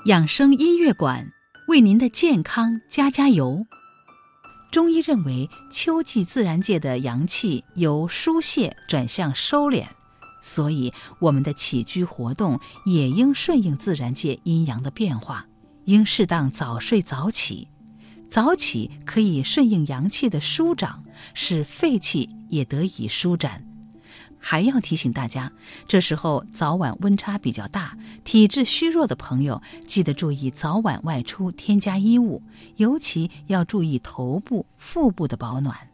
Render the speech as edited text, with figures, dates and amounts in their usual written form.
养生音乐馆为您的健康加油。中医认为，秋季自然界的阳气由疏泄转向收敛，所以我们的起居活动也应顺应自然界阴阳的变化，应适当早睡早起。早起可以顺应阳气的舒长，使肺气也得以舒展。还要提醒大家，这时候早晚温差比较大，体质虚弱的朋友记得注意早晚外出添加衣物，尤其要注意头部、腹部的保暖。